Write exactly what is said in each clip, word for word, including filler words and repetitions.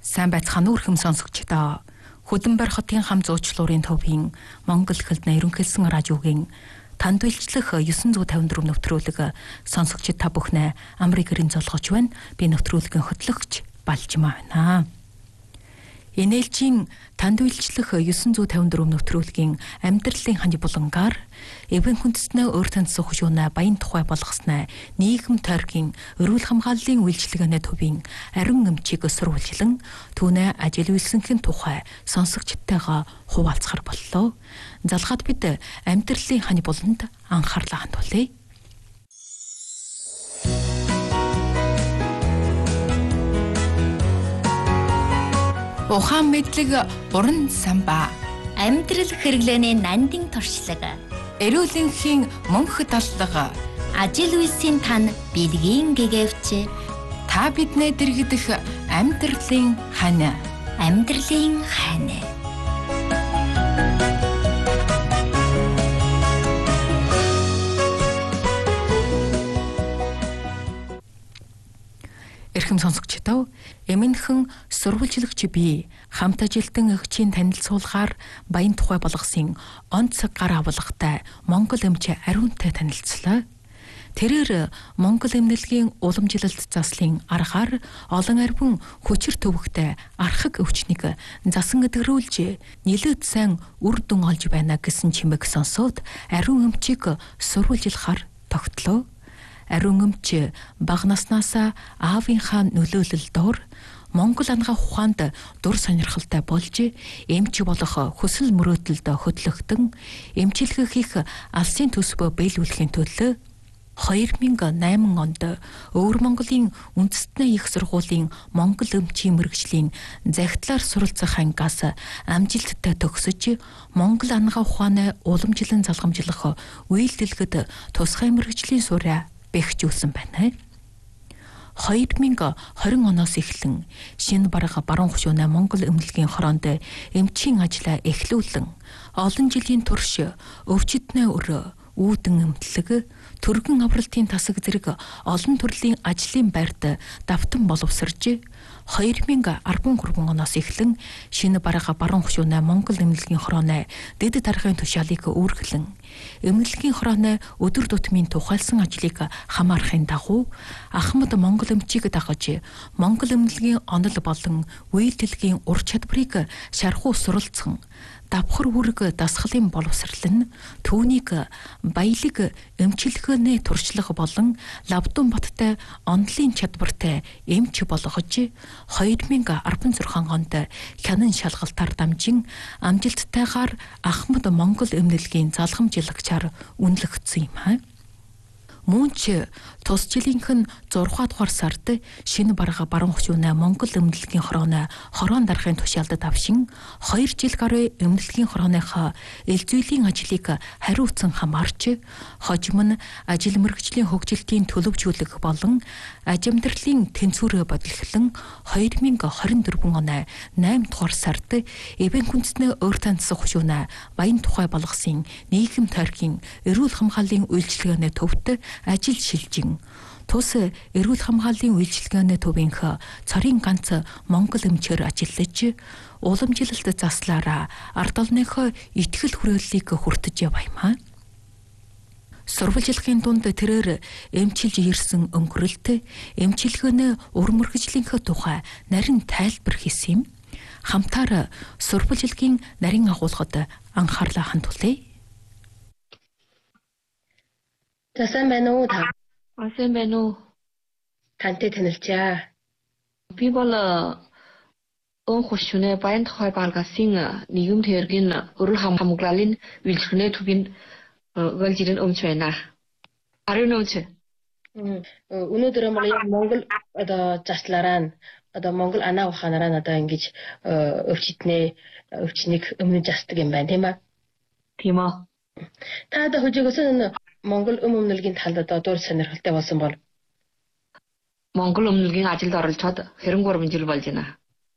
Сайн байцгаана уу өрхөм сонсогчдоо. Хөдөнбөр хотын хам зуучлуурын төвийн Монгол хэлний ерөнхийлсөн радиогийн танд үйлчлэх девять фм нэвтрүүлэг сонсогчид та бүхнээ Америкийн золгож байна. Би нэвтрүүлгийн хөтлөгч Балжмаа байна. Энээлжийн танд үйлчлэх девять фм нэвтрүүлгийн амьдралын хань булангаар эвэн хүндэснээ өөр таньсан хөшөөнэ баян тухай болгосноо нийгэм тойргийн эрүүл хамгааллын үйлчилгээний төвийн ариун эмчийг сурвалжлан түүнээ ажил үйлсэнхэн тухай сонсогчдтойгоо хуваалцахар боллоо. Залгаад бид амьдралын хань буланд анхаарлаа хандуулъя. Ухаан мэдлэг уран самбаа амьдрал хэрэглээний нандин туршлага эрүүлэнхийн мөнх таллага ажил үйлсийн тань бэлгийн гэгэвч та биднээ дэргдэх амьдралын хань амьдралын хань Эрхэм сонсогчдоо, эмэнхэн сурвалжлагч би хамт ажилтан эгчийн танилцуулгаар баян тухай болгосон онцг гар авлагатай Монгол эмч ариунтай танилцлаа. Тэрээр Монгол эмнэлгийн уламжлалт заслын аргаар олон арвин хүчир төвөгтэй архаг өвчнийг засан эдгэрүүлж нилээд сайн үр дүн олж байна гэсэн чимээг сонсоод ариун эмчийг сурвалжлахаар тогтлоо. Ариун эмч бага наснаасаа аавынхаа нөлөөлөл доор Монгол ангаа ухаанд дур сонирхолтой болж эмч болох хүсэл мөрөөдөлд хөтлөгдөн эмчилгээ хийх алсын төсвөө биелүүлэхийн төлөө хоёр мянган найман онд Өвөр Монголын үндэстний их сургуулийн Монгол эмчийн мэргэжлийн захидлаар суралцах ангиас амжилттай төгсөж Монгол ангаа ухааны уламжлан залгамжлах үйлдэлгэд тусгай мэргэжлийн сураа бэхжүүлсэн байна. хоёр мянган двадцать оноос эхлэн шинэ бараг баруун хөшөөнэ Монгол эмнэлгийн хороонд эмчийн ажлаа эхлүүлэн олон жилийн турш өвчтнээ өрөө үүдэн эмтлэг төргөн авралтын тасаг зэрэг олон төрлийн ажлын байрт давтан боловсрж хоёр мянган арван оноос эхлэн шинэ бараг баруун хөшөөнэ Монгол эмнэлгийн хорооны дэд тархын тушаалыг үүргэлэн эмнэлгийн хорооны өдөр тутмын тухайлсан ажлыг хамаарахын дагуу Ахмад Монгол эмчийг дагаж Монгол эмнэлгийн онол болон үйлдэлгийн ур чадварыг шархуу суралцсан давхар үүрэг дасгалын боловсрал нь түүнийг баялаг эмчилгээний туршлага болон Лавдун баттай онолын чадвартай эмч болгож хоёр мянган арван онд хянан шалгалтаар дамжин амжилттайгаар Ахмад Монгол эмнэлгийн залгамжлагчаар үнэлэгдсэн юм аа. Мөн ч тус жилийнхэн зургаат дугаар сард шинэ бараг баруун хөшөөнэ Монгол эмнэлгийн хорооны хороон дарахын тушаалд давшин хоёр жил гаруй эмнэлгийн хорооныхоо элзүйлийн ажлыг хариуцсан хамаарч хожим нь ажил мэргэжлийн хөгжилтийн төлөвжүүлэх болон ажимдрлын тэнцвэр бодлохлон хоёр мянган двадцать дөрвөн оны найман дугаар сард эвэн хүндэснээ өөр таньсан хөшөөнэ баян тухай болгосон нийгэм тойргийн эрүүл хамгааллын үйлчилгээний төвд ажил шилжин тус эрүүл хамгааллын үйлчилгээний төвийнх цорын ганц Монгол эмчээр ажиллаж уламжлалт заслаараа ард олныхоо итгэл хүрээллийг хүртэж яваймаа. Сурвалжлагын дунд тэрээр эмчилж ирсэн өнгөрөлт эмчилгээний ур мөргөжлийнхөө тухай нарийн тайлбар хийсэн юм. Хамтаар сурвалжлагын нарийн агуулгад анхаарлаа хандуулъя. За сайн байна уу та? Сайн байна уу? Тантай танилцъя. Би бол өн хөшөөнэ баян тухай болгосон нийгэм тойргийн эрүүл хамгааллын үйлчилгээний төвийн Валжирэн өмч байна. Ариун өмч. Өнөөдөр Монгол одоо заслаараа одоо Монгол анаа ухаанаараа одоо ингэж өвчтний өвчнийг өмнө засдаг юм байна тийм ээ. Тийм үү. Та одоо хожигоос Монгол эм эмнэлгийн талд одоо дур сонирхолтой болсон бол Монгол эмнэлгийн ажилд оролцоод хэрэв гурван жил болж байна.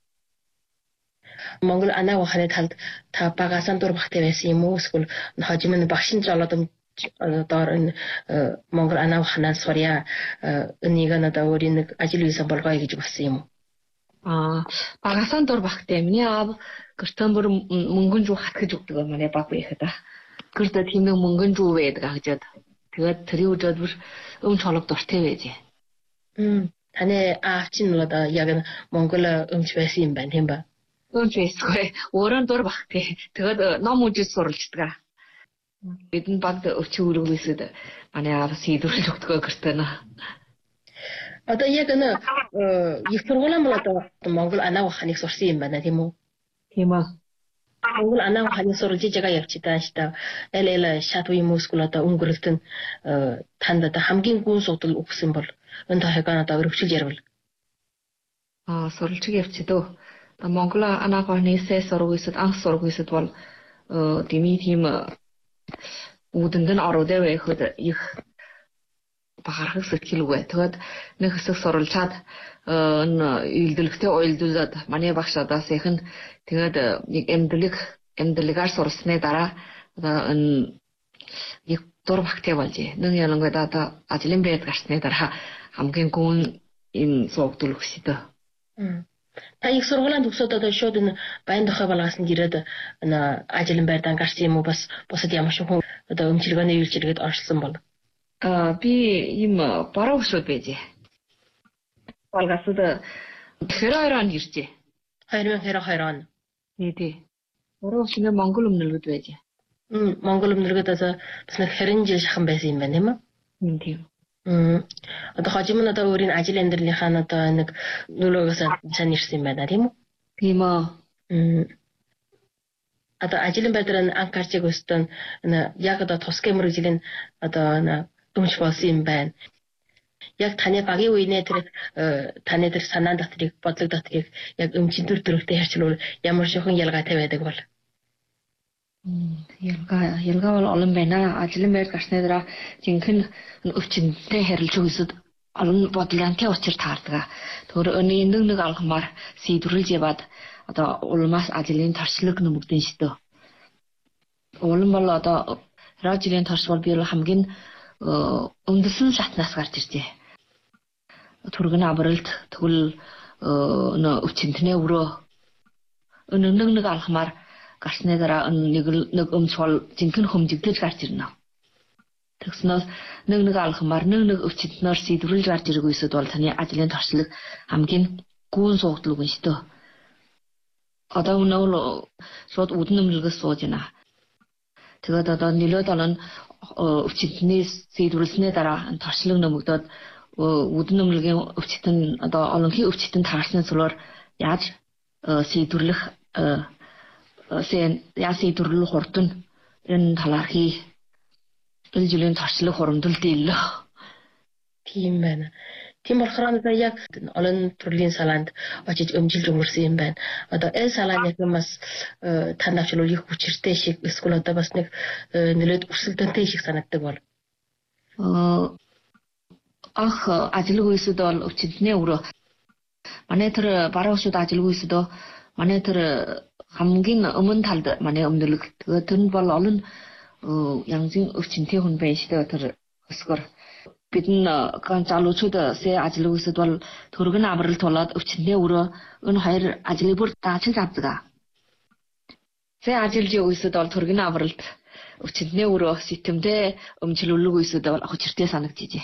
Монгол анаа ухааны талд та багасаа дур багтай байсан юм уу? Эсвэл хожим нь багш нь жолоод доор энэ Монгол анаа ухаанаас сурья энийг надад өөрийн нэг ажил виза болгоё гэж болсон юм уу? Аа багасаа дор багтай. Миний аав гэртэн бүр мөнгөн жуу хатгаж өгдөг манай баг байхад. Гэртээ тийм нэг мөнгөн жуу байдаг агжаад. Тэгээд тэрийн үжид бүр өмч холог дуртай байж. 음. таны аав чинь бол одоо яг Монгол өмч байсан юм байна тийм ба. Өмч байсгүй. Өөрөө дор багтай. Тэгээд ном үжиж суралцдаг. Бидний багт өвчөө өргөөсөд манай аав сийдвэрлэж өгдөг гэртээ нэ. Одоо яг нэ их сургуулийн бол одоо Монгол анаа ухааныг сурсан юм байна тийм үү? Тийм үү. Монгол анаа ухааныг сурж байгаа явчихдаа шүү дээ. Эл эл шат үе мөсгөл одоо өнгөрөлтөн танд одоо хамгийн гүн судал өгсөн бол энэ тахыг одоо өргөжл ярил. Аа суралж явчих дөө. Монгол анаа ухааны сэ сургуулиуд анх сургуулиуд бол дими тийм үүдэнд нь ороод байхад их бахархах сэтгэлгүй. Тэгээд нэг хэсэг суралцаад энэ илдэлгтэй уйлдуулаад манай багш одоос ихэн тэгээд нэг эмдэлэг эмдэлэгээр сурсны дараа одоо энэ их дур багтай болжээ. Нэг ялангуяа одоо ажлын байд гарсны дараа хамгийн гүн энэ суугдул өгсөдөө. Та их сургуулийн төгсөөд одоо шууд энэ Баян дохой балгаас нь ирээд энэ ажлын байрдан гарсан юм уу бас бусад ямар ч хүн одоо өмчилгээний үйлчилгээнд орсон бол. Аа би ийм бараа өшөөд байжээ. Балгасад хэрээр он иржээ. хоёр nghìn хоёр он. Тий, тий. Бараа өшөөний Монгол өмнөлгөд байжээ. Мм Монгол өмнөлгөд одоо бас нэг харин жил шахан байсан юм байна тийм үү? Мм тийм. Мм одоо хожим нь одоо өөрийн ажил амьдралынхаа одоо нэг нөлөөгөөс сайн ирсэн юм байна тийм үү? Тийм үү. Мм одоо ажлын байдлаар анх гарч иг өстөн яг одоо тусгай мөрөжлийн одоо өмч болсон юм байна. Яг таны багийн үеийнэ тэр таны тэр санаан дотрыг бодлого дотрыг яг өмчийн төр төрөлтэй харьцуулбал ямар шохон ялгаатай байдаг бол. Ялгаа ялгаа бол олон байна. Ажлын байр гарсны дараа жинхэнэ өвчнөдтэй харилцаж үзэд олон бодлогынхаа учир таардаг. Тэр өний нэг нэг алгамаар сийдвэрлж яваад одоо улмаас ажлын тарчлаг нэмэгдэн штэ. Улам бол одоо ажлын тарч бол би хамгийн өндөсөн шатнаас гарч иржээ. Түргэн авралт тэгвэл өвчнөдний өрөө нэг нэг алхмаар гарсны дараа нэг нэг өмч бол жинхэнэ хөмжигдэж гарч ирнэ. Тэгснээр нэг нэг алхмаар нэг нэг өвчнөөр сийдвэрлж гарч ирэх үеэд бол таны ажлын тарчлаг хамгийн гүн суугдал үгэн шүү дээ. Одоо өнөө шууд үдэн нэмлэгээс сууж байна. Тэгээд одоо нөлөөд олон өвчтөний сийдвэрлэсний дараа тарчлаг нэмэгдээд үдэн нэмлэгийн өвчтөн одоо олонхын өвчтөнд таарсны zulаар яаж сийдвэрлэх сэн яаж сийдвэрлэх хурдан энэ талаархи энэ жилийн тарчлаг хурамдал дийлээ. Тийм байна. Тийм болохоор одоо яг олон төрлийн салаанд очиж өмжилж өнгөрсөн юм байна. Одоо энэ салааны хүмүүс танавчлал их хүчтэй шиг эсвэл одоо бас нэг нөлөөд өрсөлдөөнтэй шиг санагддаг бол. Ах ажлын үеэд бол өвчтөний өрөө. Манай тэр бараа өшөд ажлын үеэд манай тэр хамгийн өмнө талд манай өмнөлөг. Тэгээд тэр нь бол олон янзын өвчнөтэй хүн байж тэ тэр өсгөр бидний залуучууд сэ ажлын үеэд бол төргөн авралт болоод өвчнөний өрөө энэ хоёр ажлыг бүр даачилж авдаг. Сэ ажилж үеэд бол төргөн авралт өвчнөний өрөө сэтэмдээ өмчлөлөг үеэд бол хүчтэй санагдчихжээ.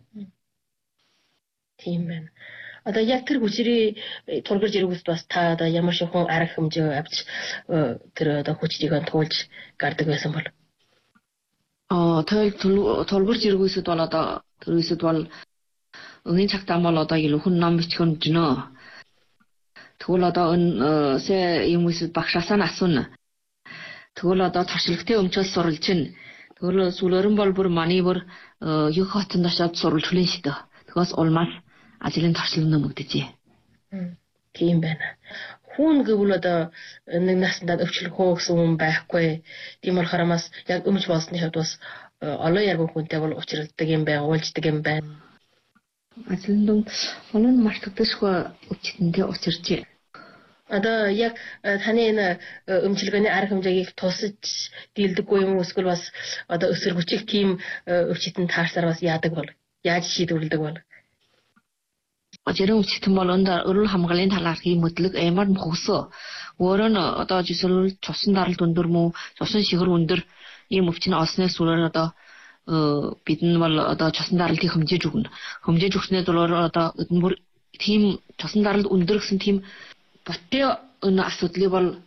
Тийм байна. Одоо яг тэр хүчрээ тулгарч ирэхүүс бас та одоо ямар шохон арга хэмжээ авч тэр одоо хүчийг туулж гардаг байсан бол. Аа тэр тулгарч ирэхүүсэд бол одоо тэр үеэд бол өнгийн цагтаа бол одоо илүүхэн ном бичгэн гинөө. Тэгвэл одоо энэ сэ юм үеэд багшаасаа асууна. Тэгвэл одоо таршилгтэй өмчөөс суралж чинь. Тэгвэл сүлөрөн бол бүр маны бүр юг хотонд очиад суралж хүлэн шүү дээ. Тэгээс улмаас ажлын тарчлаг нэмэгдэжээ. Тийм байна. Хүн гэвэл одоо нэг насндаа өвчлөхөө гэсэн хүн байхгүй. Тийм болохоор бас яг өмч болсны хувьд бас олон яруу хүнтэй бол учралдаг юм байна, уулздаг юм байна. Ажлын дүн олон мартагдашгүй өвчтөнтэй учирч. Одоо яг таны энэ өмчилгээний арга хэмжээг тусаж дийлдэггүй юм уу эсвэл бас одоо өсөргөчиг тийм өвчтөнд таарсаар бас яадаг бол яаж шийдвэрлэдэг бол. 어제는 우치튼 멀런다 을을 함갈린 달라기 못lik 에만 먹었어. 월은 어다 지술 조선다를 돈들모 조선 시골 온들 이 몹친 어스네 술어다 어 비든 말 어다 조선다를 티 흠제 죽은 흠제 죽스네 돌어 어다 뭐 팀 조선다를 온들슨 팀 버텨 어느 아스틀리 벌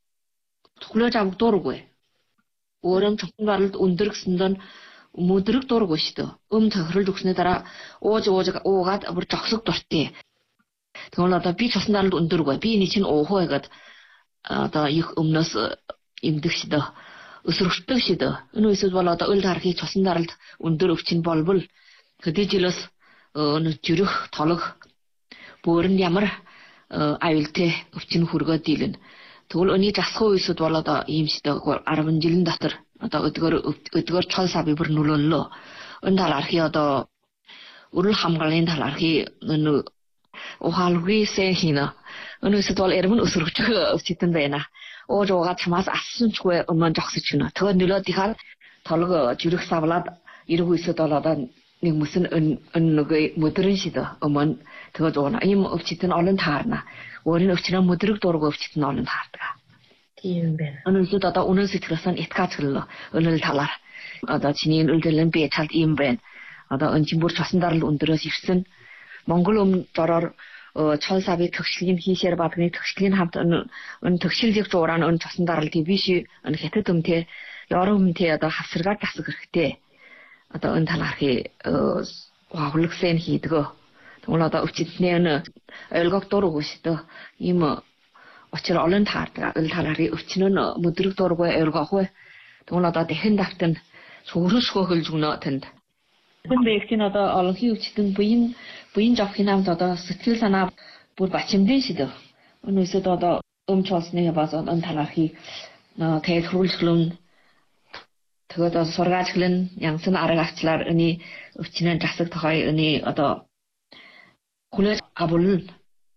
툴러 잡고 도르고 월은 조선다를 온들슨던 모드륵 도르고 시도 음 더를 죽스네 따라 오저 오저가 오가 뭐 적석 돌때 그걸로다 비 조선다를 온들고 비 니친 오호에가 어다 이 음너스 임득시도 으스룩득시도 은우이스 발라다 을다르기 조선다를 온들읍친 벌불 그디질러스 어느 주르 털럭 보른 야mer 아윌테 읍친 후르가 딜은 그걸 언니 자소이스 발라다 임시도 아르분 질린 다들 어다 어떻게 어떻게 철사비 불 눌러러 은달아르기 어다 우를 함갈린 달아르기 어느 오할기 세히나 은우이스 돌 에르분 으스룩적 읍치던 배나 오조가 참아서 아순 초에 엄만 적시추나 더 늘어 디갈 덜거 주력 사발라 이러고 있어더라다 니 무슨 은 은그 못들은 시도 엄만 더 좋나 이 없치든 얼른 다나 우리는 없치는 못들고 돌고 없치든 얼른 다다 팀ben 오늘 수다다 오늘 시트라선 이트카틀러 오늘 달라 아다 진인 을들은 베찰 임ben 아다 은진부 자신다를 온들어 싶슨 몽골음 저러 어 철사비 특실인 희시를 받으니 특실인 함은 은 특실적 조란 은 자신다를 디비시 은 헤트 듬테 여러 음테다 하스가 가스 그때 아다 은 달라게 어 와hul럭센 히드거 동라다 읍짓네는 엘각 도르고 시도 이모 어찌를 얼른 다르다 을 달라리 읍치는 무드륵 도르고 엘가고 동라다 대hen답든 소르 소글 죽나 텐데 근데 역시나다 얼기 읍치든 부인 부인 잡히나다다 스킬 사나 부 받침된 시도 어느서다다 엄청스네 봐서 은 달라리 어 대토르슬론 그거다 소르가슬은 양선 아르가슬라 은이 읍치는 자석 더하이 은이 어더 굴레 아볼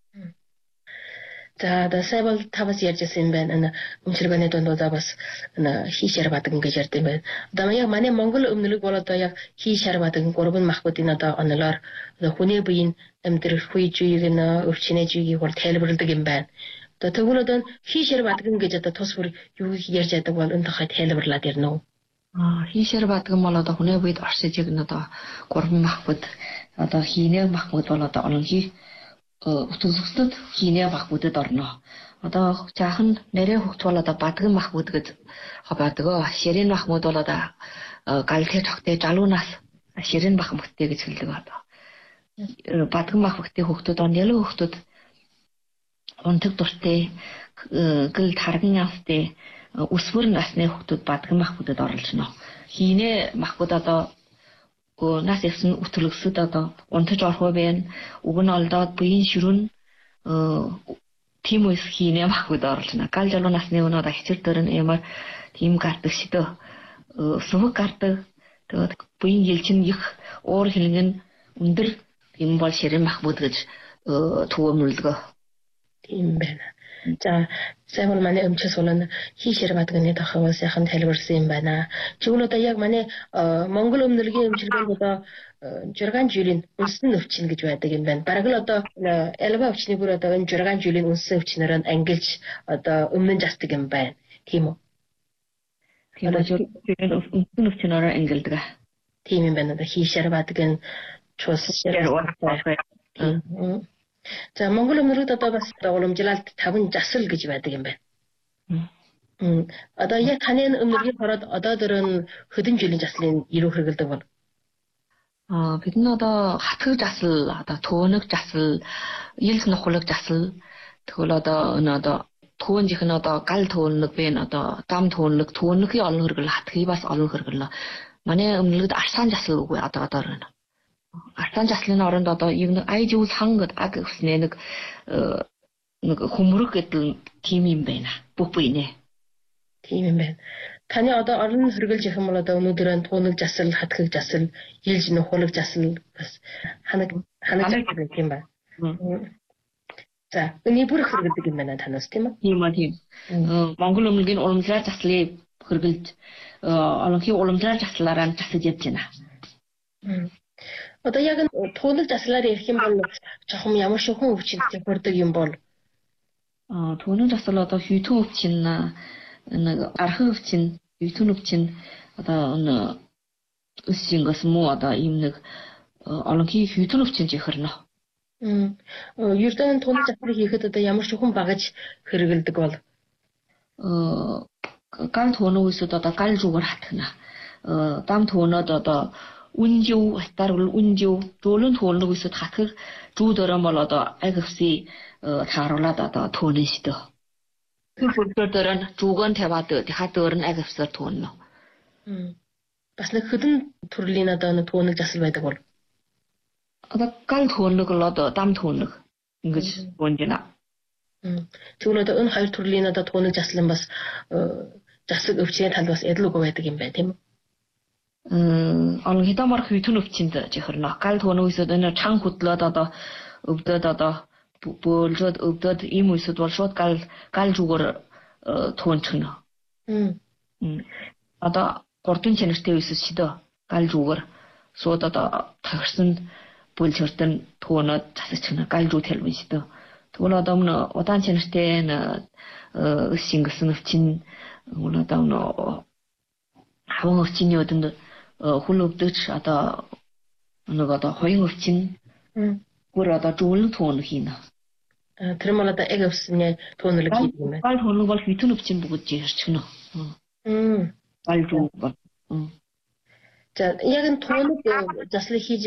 자, 다 세벌 타바스 열제신ben ана 음치르간에 돈도 잡았 ана 히셔 받은 게 절대면 다음에 만에 몽골 음늘을 걸었다 약 히셔 받은 거르분 막고디나다 안을라 혼에 부인 음들 후이주의나 읍치네 주의 걸 텔브를 되긴ben 또 더불어던 히셔 받은 게 저다 토스불 유 열제다 걸 은다가 텔브를 되르노 아 히셔 받은 말로다 혼에 부이 얼세지그나다 거르분 막고 아다 히네 막고 돌아다 얼기 어 우투스트 히네 막고도 더너 아다 자흔 내려 혹돌아다 받은 막고도 하바드가 시린 막고 돌아다 어 갈테 적대 잘로나스 시린 막고 되게 즐거다 받은 막고 때 혹도 던nel로 혹도 언택 돌때 그 다른 양스때 우스부른 나스네 혹도 받은 막고도 더르스노 히네 막고다다 어 나세슨 우틀럭스다다 원터 저호벤 오근알다 부인 슈룬 어 팀을 히네 막고다르나 깔절로 나스네 오나다 해줄들은 에말 팀 카르트시도 어 수호 카르트 또 부인 일친 이 오르 hilingen 운들 팀벌 시를 막고드 어 도움을거 팀ben 자, 세월 만에 음치소는 희시를 받은 데다 하와서 한 텔버스인 바나 죽으로다 약 만에 어 몽골 음들게 음치를보다 어 저간 줄인 무슨 өв친 гэж байдаг юм байна. Бараг л одоо элба өвчний бүр одоо энэ жургаан жилийн үнсэн өвчнөр нь ангилж одоо өмнө жастдаг юм байна. Тийм үү? Тийм үү. жургаан үнсэн өвчнөр ангилдаг. Тийм юм байна. Одоо хийшээр бадаг нь чус 자, 몽골 음으로도 또 봤을 때 오름질할 답은 자슬 그지 байдаг юм байна. 음. одоо яг таны өмнөгийн хороод одоодөрөн хөдөн жилийн заслын ирүү хэрэгэлдэг бол 아, бид нь одоо хатгах жасал, одоо төөнөг жасал, илс нухлаг жасал тэгвэл одоо энэ одоо төөнжих нь одоо гал төөнөг бэ н одоо дам төөнөг төөнөгийн олон хэрэгэл хатгий бас олон хэрэгэл. Манай өмнөд арсан жасал үгүй одоо одоо байна. Арсан жаслын оронд одоо юм айжүүл хангад аг гэснэ нэг нэг хүмүүрэг гэдэг тим юм байна. Бүх бийнэ. Тийм юм байна. Таны одоо орон хэрэгэлж явах юм бол одоо өнөөдөр туунаг жасал, хатгах жасал, илж нухлаг жасал бас ханаг ханаг гэх юм байна. За, энэ бүр хэрэгэлдэг юм байна танаас тийм үү? Тийм аа тийм. Монгол өмнөгийн уламжлал заслыг хэрэгэлж олонхи уламжлал заслаараа засаж явж байна. Одоо яг нь туунаг заслаар ярих юм бол жоохон ямар шохон өвчнөд тохиордог юм бол 어, 돈은 잤을 어떤 휴통 өвчин нэг архив өвчин, 휴통 өвчин одоо н өссөн гос муу одоо ийм нэг олонхий 휴통 өвчин жихэрнэ. 음. 어, 유르단 돈을 잡으러 хийхэд одоо ямар шохон багаж хэрэгэлдэг бол 어, 간 돈을 위해서 одоо 갈 주걸 하트나. 어, 땀 돈을 одоо 운조 따르고 운조 졸은 돈을 위해서 다트 주더라 몰라도 애급시 어, 다로라다 더 돈을 시도. 그 불들은 주건 대화도 하더는 애급서 돈노. 음. бас нэг хөдөн төрлийн одоо нэг туунаг засал байдаг бол одоо гал туунаг л одоо дам туунаг ингэж бонжина. Тэгвэл одоо энэ хоёр төрлийн одоо туунаг засал нь бас засаг өвчний тал бас адил үгүй байдаг юм байна тийм үү? 음, 얼른 히다마르 휴톤 өвчинд жихэрнэ. Гал туунаг үсэд энэ чан хөдлөөд одоо өвдөд одоо бөөлжөд өвдөд ийм үсэд бол шууд гал гал зүгээр туунчихна. 음. 음. одоо гордын чанартай үсэс шидэ гал зүгээр шууд одоо тагсан бүлчэртэн туунаад засчихна гал зүү хэлвэн шидэ. Тэгвэл одоо мөн удаан чанартай н сингсэн өвчин мөн одоо н хаван өвчний өдөнд хүл өвдөж одоо нэг одоо хоёрын өвчин бүр одоо жуулн туунах хийнэ. Тэр мал одоо яг өвсний туунаг хийх юм байна. Гал туунаг бол хитэн өвчин бүгд жирчихнэ. 음. гал зүү. За яг энэ туунаг заслыг хийж